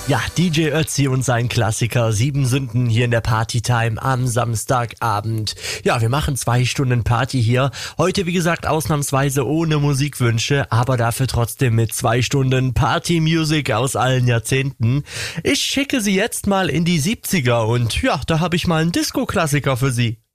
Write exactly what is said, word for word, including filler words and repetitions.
Ja, D J Ötzi und sein Klassiker Sieben Sünden hier in der Partytime am Samstagabend. Ja, wir machen zwei Stunden Party hier. Heute, wie gesagt, ausnahmsweise ohne Musikwünsche, aber dafür trotzdem mit zwei Stunden Party-Music aus allen Jahrzehnten. Ich schicke Sie jetzt mal in die siebziger und ja, da habe ich mal einen Disco-Klassiker für Sie.